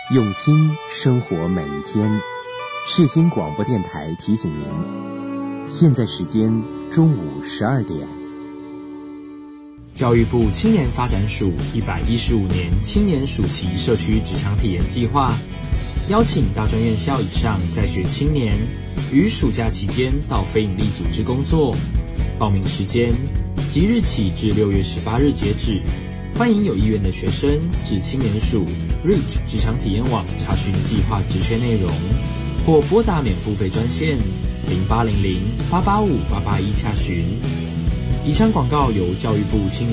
用心生活每一天。世新广播电台提醒您，现在时间中午12点。 教育部青年发展署115年青年暑期社区职场体验计划，邀请大专院校以上在学青年于暑假期间到非营利组织工作。报名时间即日起至6月18日截止，欢迎有意愿的学生至青年署 REACH 职场体验网查询计划职缺内容，或拨打免付费专线0800-885-881洽询。以上广告由教育部青年